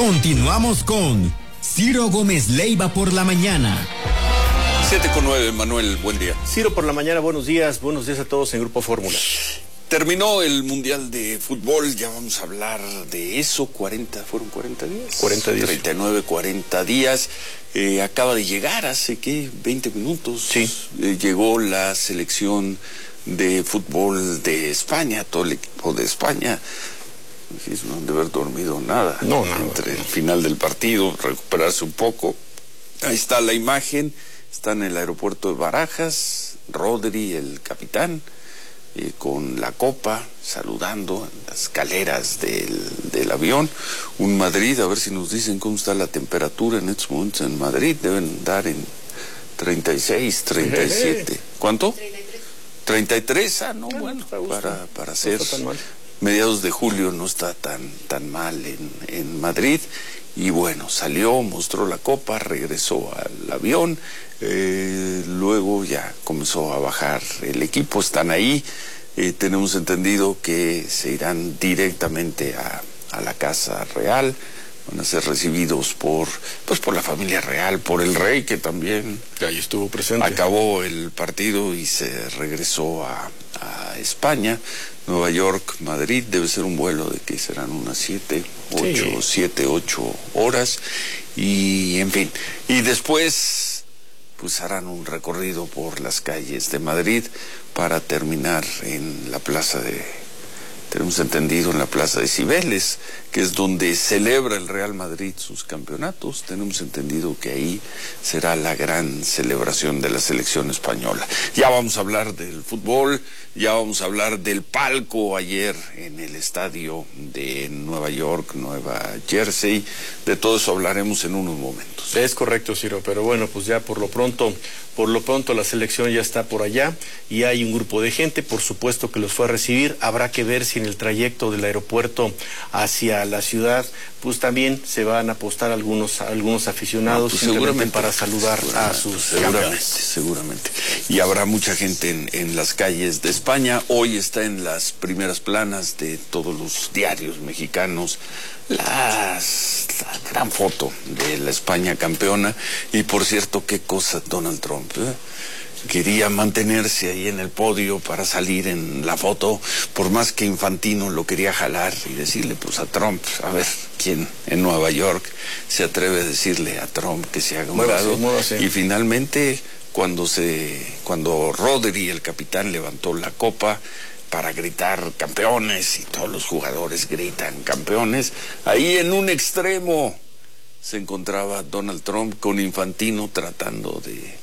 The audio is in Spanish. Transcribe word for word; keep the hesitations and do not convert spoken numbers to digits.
Continuamos con Ciro Gómez Leiva por la mañana. siete con nueve, Manuel, buen día. Ciro por la mañana, buenos días, buenos días a todos en Grupo Fórmula. Terminó el Mundial de Fútbol, ya vamos a hablar de eso, cuarenta, ¿fueron cuarenta días? cuarenta días. treinta y nueve, cuarenta días, eh, acaba de llegar hace, ¿qué? veinte minutos. Sí. Eh, llegó la selección de fútbol de España, todo el equipo de España. No han de haber dormido nada. No, no. Entre el final del partido, recuperarse un poco. Ahí está la imagen, está en el aeropuerto de Barajas, Rodri, el capitán, eh, con la copa, saludando en las escaleras del, del avión. Un Madrid, a ver si nos dicen cómo está la temperatura en estos momentos en Madrid, deben dar en treinta y seis, treinta y siete. ¿Cuánto? treinta y tres, ah, no, bueno, para, para hacer mediados de julio no está tan, tan mal en, en Madrid. Y bueno, salió, mostró la copa, regresó al avión, eh, luego ya comenzó a bajar el equipo, están ahí, eh, tenemos entendido que se irán directamente a, a la Casa Real, van a ser recibidos por, pues por la familia real, por el rey que también ahí estuvo presente. Acabó el partido y se regresó a, a España. Nueva York, Madrid, debe ser un vuelo de que serán unas siete, ocho, sí. siete, ocho horas, y en fin, y después pues harán un recorrido por las calles de Madrid para terminar en la plaza de, tenemos entendido, en la plaza de Cibeles, que es donde celebra el Real Madrid sus campeonatos. Tenemos entendido que ahí será la gran celebración de la selección española. Ya vamos a hablar del fútbol, ya vamos a hablar del palco ayer en el estadio de Nueva York, Nueva Jersey. De todo eso hablaremos en unos momentos. Es correcto, Ciro, pero bueno, pues ya por lo pronto, por lo pronto la selección ya está por allá y hay un grupo de gente, por supuesto, que los fue a recibir. Habrá que ver si en el trayecto del aeropuerto hacia la ciudad, pues también se van a apostar algunos algunos aficionados, no, pues seguramente para saludar a sus seguramente, campeones. seguramente. Y habrá mucha gente en, en las calles de España. Hoy está en las primeras planas de todos los diarios mexicanos las, la gran foto de la España campeona. Y por cierto, qué cosa Donald Trump, ¿eh? Quería mantenerse ahí en el podio para salir en la foto, por más que Infantino lo quería jalar y decirle pues a Trump, a ver quién en Nueva York se atreve a decirle a Trump que se haga un lado. Y finalmente cuando se cuando Rodri, el capitán, levantó la copa para gritar campeones y todos los jugadores gritan campeones, ahí en un extremo se encontraba Donald Trump con Infantino tratando de